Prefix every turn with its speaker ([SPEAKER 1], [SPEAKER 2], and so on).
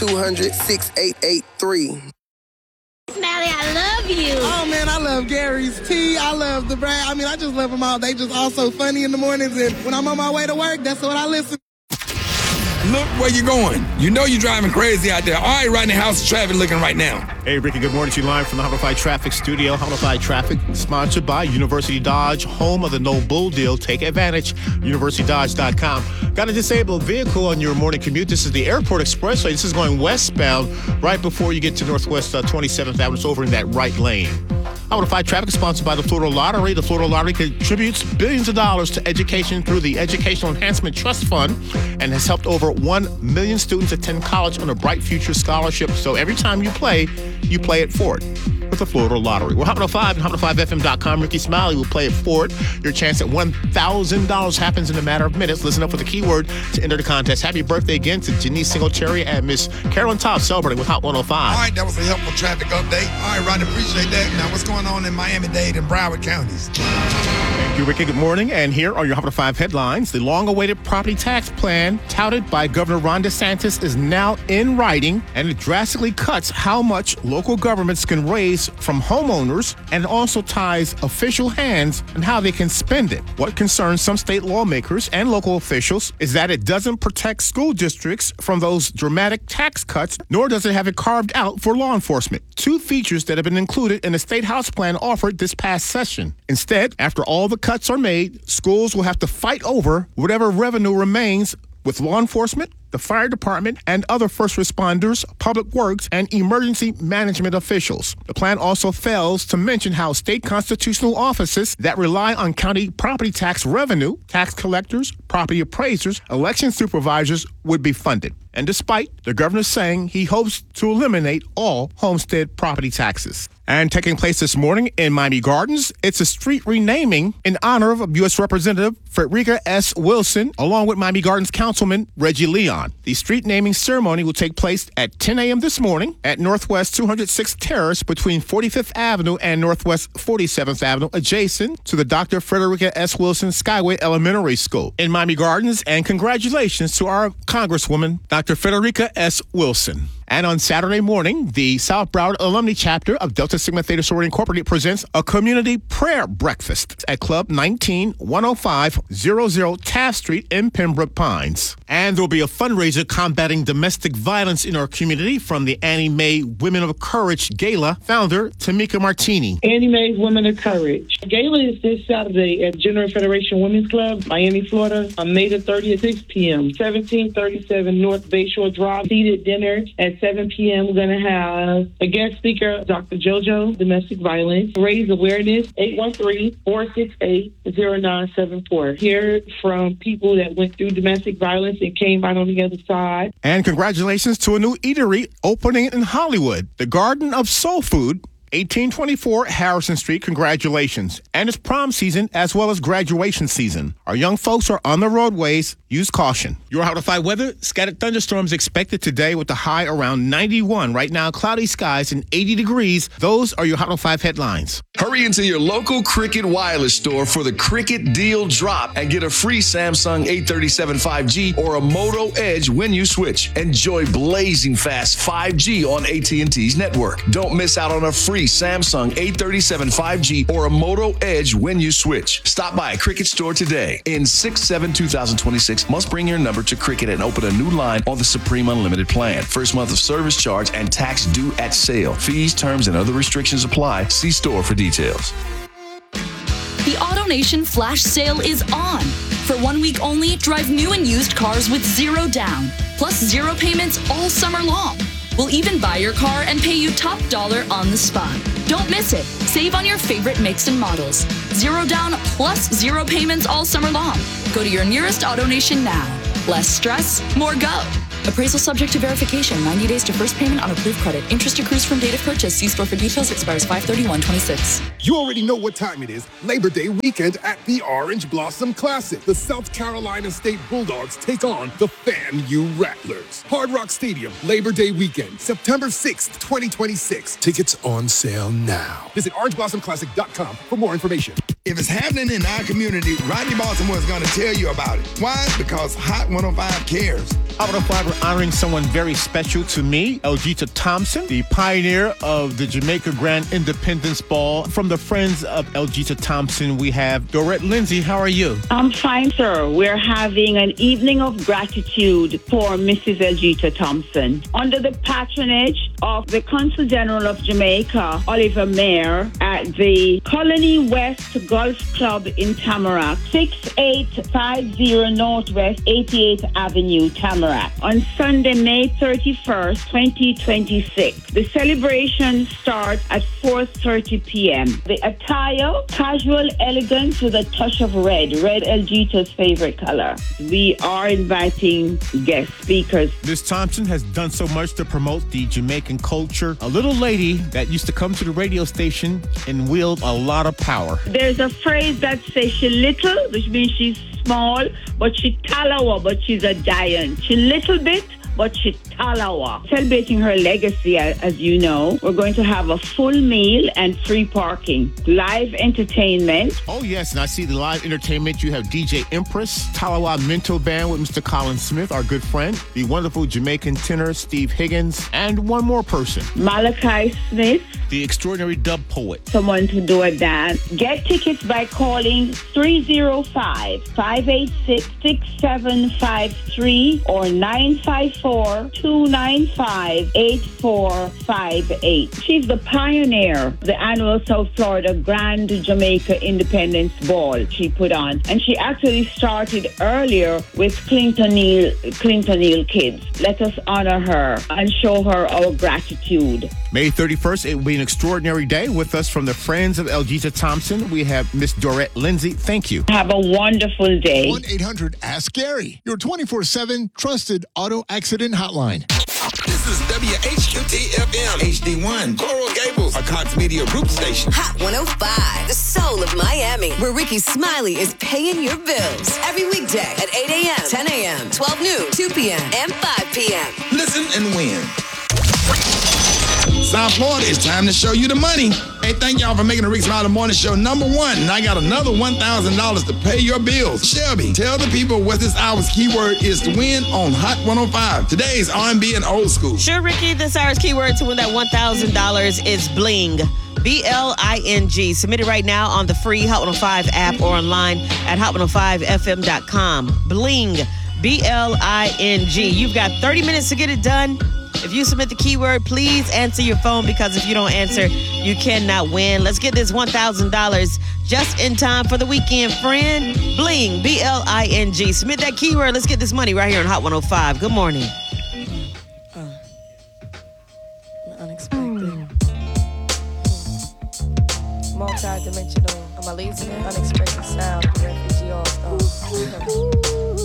[SPEAKER 1] 200-6883.
[SPEAKER 2] Smiley, I love you.
[SPEAKER 3] Oh, man, I love Gary's Tea. I love the brand. I mean, I just love them all. They just all so funny in the mornings. And when I'm on my way to work, that's what I listen to.
[SPEAKER 4] Look where you're going. You know you're driving crazy out there. All right, right now, how's the traffic looking right now?
[SPEAKER 5] Hey, Ricky, good morning to you live from the Humberfly Traffic Studio. Humberfly Traffic, sponsored by University Dodge, home of the No Bull Deal. Take advantage, universitydodge.com. Got a disabled vehicle on your morning commute. This is the Airport Expressway. This is going westbound right before you get to Northwest 27th Avenue. It's over in that right lane. Humberfly Traffic is sponsored by the Florida Lottery. The Florida Lottery contributes billions of dollars to education through the Educational Enhancement Trust Fund and has helped over 1 million students attend college on a Bright Future Scholarship. So every time you play it forward with the Florida Lottery. We're Hot 105 and Hot105FM.com. Ricky Smiley will play it forward. Your chance at $1,000 happens in a matter of minutes. Listen up for the keyword to enter the contest. Happy birthday again to Janice Singletary and Miss Carolyn Todd celebrating with Hot 105.
[SPEAKER 4] All right, that was a helpful traffic update. All right, Rodney, appreciate that. Now, what's going on in Miami-Dade and Broward counties?
[SPEAKER 5] Thank you, Ricky. Good morning. And here are your Hot 105 headlines. The long-awaited property tax plan touted by Governor Ron DeSantis is now in writing, and it drastically cuts how much local governments can raise from homeowners, and it also ties official hands on how they can spend it. What concerns some state lawmakers and local officials is that it doesn't protect school districts from those dramatic tax cuts, nor does it have it carved out for law enforcement. Two features that have been included in the State House plan offered this past session. Instead, after all the cuts are made, schools will have to fight over whatever revenue remains with law enforcement, the fire department, and other first responders, public works, and emergency management officials. The plan also fails to mention how state constitutional offices that rely on county property tax revenue, tax collectors, property appraisers, election supervisors would be funded. And despite the governor saying he hopes to eliminate all homestead property taxes. And taking place this morning in Miami Gardens, it's a street renaming in honor of U.S. Representative Frederica S. Wilson, along with Miami Gardens Councilman Reggie Leon. The street naming ceremony will take place at 10 a.m. this morning at Northwest 206th Terrace between 45th Avenue and Northwest 47th Avenue, adjacent to the Dr. Frederica S. Wilson Skyway Elementary School in Miami Gardens. And congratulations to our Congresswoman, Dr. Frederica S. Wilson. And on Saturday morning, the South Broward Alumni Chapter of Delta Sigma Theta Sorority Incorporated presents a community prayer breakfast at Club 19-10500 Taft Street in Pembroke Pines. And there will be a fundraiser combating domestic violence in our community from the Annie Mae Women of Courage Gala founder, Tamika Martini.
[SPEAKER 6] Annie Mae Women of Courage. Gala is this Saturday at General Federation Women's Club, Miami, Florida, on May the 30th, 6 p.m., 1737 North Bayshore Drive. Seated dinner at 7 p.m. We're going to have a guest speaker, Dr. JoJo, domestic violence. Raise awareness, 813-468-0974. Hear from people that went through domestic violence and came out on the other side.
[SPEAKER 5] And congratulations to a new eatery opening in Hollywood, the Garden of Soul Food, 1824 Harrison Street. Congratulations. And it's prom season as well as graduation season. Our young folks are on the roadways. Use caution. Your Hot 105 weather. Scattered thunderstorms expected today with the high around 91. Right now, cloudy skies and 80 degrees. Those are your Hot 105 headlines.
[SPEAKER 7] Hurry into your local Cricket Wireless store for the Cricket Deal Drop and get a free Samsung 837 5G or a Moto Edge when you switch. Enjoy blazing fast 5G on AT&T's network. Don't miss out on a free Samsung 837 5G or a Moto Edge when you switch. Stop by a Cricket store today. In 6/7/2026, must bring your number to Cricket and open a new line on the Supreme Unlimited plan. First month of service charge and tax due at sale. Fees, terms, and other restrictions apply. See store for details.
[SPEAKER 8] The AutoNation Flash Sale is on. For 1 week only, drive new and used cars with zero down, plus zero payments all summer long. We'll even buy your car and pay you top dollar on the spot. Don't miss it. Save on your favorite makes and models. Zero down plus zero payments all summer long. Go to your nearest AutoNation now. Less stress, more go. Appraisal subject to verification. 90 days to first payment on approved credit. Interest accrues from date of purchase. See store for details. Expires 5/31/26.
[SPEAKER 9] You already know what time it is. Labor Day weekend at the Orange Blossom Classic. The South Carolina State Bulldogs take on the FAMU Rattlers. Hard Rock Stadium, Labor Day weekend, September 6th, 2026. Tickets on sale now. Visit orangeblossomclassic.com for more information.
[SPEAKER 4] If it's happening in our community, Rodney Baltimore is going to tell you about it. Why? Because Hot 105 cares.
[SPEAKER 5] Hot 105, we're honoring someone very special to me, Elgita Thompson, the pioneer of the Jamaica Grand Independence Ball. From the Friends of Elgita Thompson, we have Dorette Lindsay. How are you?
[SPEAKER 6] I'm fine, sir. We're having an evening of gratitude for Mrs. Elgita Thompson. Under the patronage of the Consul General of Jamaica, Oliver Mayer, at the Colony West Golf Club in Tamarack, 6850 Northwest 88th Avenue, Tamarack, on Sunday, May 31st, 2026. The celebration starts at 4:30 p.m. The attire, casual elegance with a touch of red Elgita's favorite color. We are inviting guest speakers.
[SPEAKER 5] Ms. Thompson has done so much to promote the Jamaican culture. A little lady that used to come to the radio station and wield a lot of power.
[SPEAKER 6] There's a phrase that says she little, which means she's small, but she talawa, but she's a giant. She little bit, but she talawa. Celebrating her legacy, as you know, we're going to have a full meal and free parking. Live entertainment.
[SPEAKER 5] Oh, yes, and I see the live entertainment. You have DJ Empress, Talawa Minto Band with Mr. Colin Smith, our good friend, the wonderful Jamaican tenor Steve Higgins, and one more person.
[SPEAKER 6] Malachi Smith.
[SPEAKER 5] The extraordinary dub poet.
[SPEAKER 6] Someone to do a dance. Get tickets by calling 305-586-6753 or 954-295-8458. She's the pioneer of the annual South Florida Grand Jamaica Independence Ball she put on. And she actually started earlier with Clinton Neal Kids. Let us honor her and show her our gratitude.
[SPEAKER 5] May 31st, it will be an extraordinary day. With us from the Friends of Elgita Thompson, we have Miss Dorette Lindsay. Thank you.
[SPEAKER 6] Have a wonderful day.
[SPEAKER 9] 1-800-ASK-GARY, your 24/7 trusted auto accident hotline.
[SPEAKER 4] This is WHQT-FM HD1, Coral Gables, a Cox Media Group station.
[SPEAKER 1] Hot 105, the soul of Miami, where Ricky Smiley is paying your bills. Every weekday at 8 a.m., 10 a.m., 12 noon, 2 p.m., and 5 p.m.
[SPEAKER 4] Listen and win. South Florida, it's time to show you the money. Hey, thank y'all for making the Rick Smiley Morning Show #1. And I got another $1,000 to pay your bills. Shelby, tell the people what this hour's keyword is to win on Hot 105. Today's R&B and old school.
[SPEAKER 10] Sure, Ricky, this hour's keyword to win that $1,000 is bling. BLING. Submit it right now on the free Hot 105 app or online at hot105fm.com. Bling. BLING. You've got 30 minutes to get it done. If you submit the keyword, please answer your phone, because if you don't answer, you cannot win. Let's get this $1,000 just in time for the weekend, friend. Bling, BLING. Submit that keyword. Let's get this money right here on Hot 105. Good morning.
[SPEAKER 11] Unexpected. Multi-dimensional. I'm a lazy unexpected sound.